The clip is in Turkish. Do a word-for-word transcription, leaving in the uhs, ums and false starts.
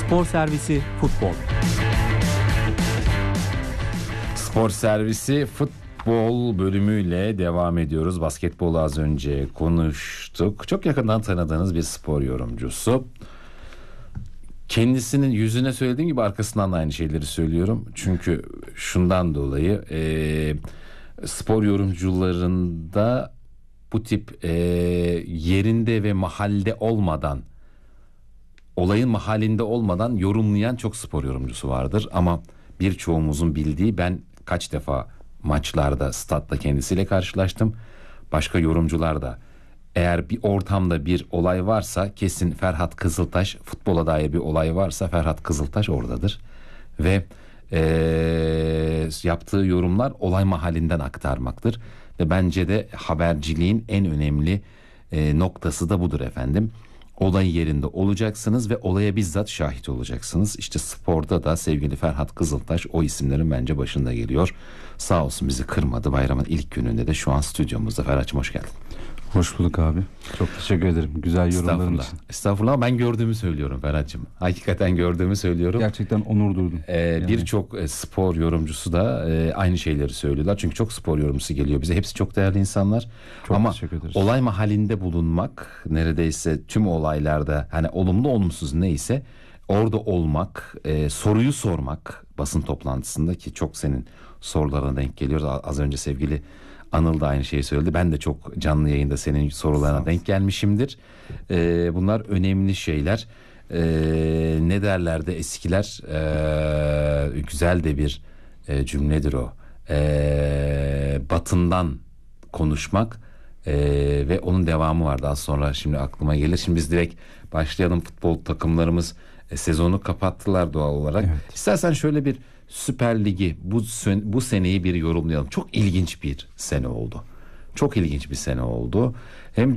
Spor Servisi Futbol. Spor Servisi Futbol bölümüyle devam ediyoruz. Basketbolu az önce konuştuk. Çok yakından tanıdığınız bir spor yorumcusu. Kendisinin yüzüne söylediğim gibi arkasından da aynı şeyleri söylüyorum. Çünkü şundan dolayı e, spor yorumcularında bu tip e, yerinde ve mahalde olmadan, olayın mahallinde olmadan yorumlayan çok spor yorumcusu vardır. Ama birçoğumuzun bildiği, ben kaç defa maçlarda, statta kendisiyle karşılaştım. Başka yorumcular da, eğer bir ortamda bir olay varsa kesin Ferhat Kızıltaş, futbola dair bir olay varsa Ferhat Kızıltaş oradadır. Ve ee, yaptığı yorumlar olay mahallinden aktarmaktır. Ve bence de haberciliğin en önemli e, noktası da budur efendim. Olay yerinde olacaksınız ve olaya bizzat şahit olacaksınız. İşte sporda da sevgili Ferhat Kızıltaş o isimlerin bence başında geliyor. Sağ olsun bizi kırmadı, bayramın ilk gününde de şu an stüdyomuzda. Ferhat'cığım hoş geldin. Hoş bulduk abi. Çok teşekkür ederim güzel yorumların Estağfurullah. için. Estağfurullah, ben gördüğümü söylüyorum Ferhat'cığım. Hakikaten gördüğümü söylüyorum. Gerçekten onur duydum. Ee, yani. Birçok e, spor yorumcusu da e, aynı şeyleri söylüyorlar. Çünkü çok spor yorumcusu geliyor bize. Hepsi çok değerli insanlar. Çok Ama teşekkür ederiz. olay mahallinde bulunmak, neredeyse tüm olaylarda, hani olumlu olumsuz neyse orada olmak, e, soruyu sormak basın toplantısında, ki çok senin sorularına denk geliyoruz. Az önce sevgili Anıl da aynı şeyi söyledi. Ben de çok canlı yayında senin sorularına denk gelmişimdir. Ee, bunlar önemli şeyler. Ee, ne derlerdi eskiler? Ee, güzel de bir e, cümledir o. Ee, batından konuşmak e, ve onun devamı vardı. Az sonra şimdi aklıma gelir. Şimdi biz direkt başlayalım. Futbol takımlarımız e, sezonu kapattılar doğal olarak. Evet. İstersen şöyle bir Süper Ligi, bu bu seneyi bir yorumlayalım. Çok ilginç bir sene oldu. Çok ilginç bir sene oldu. Hem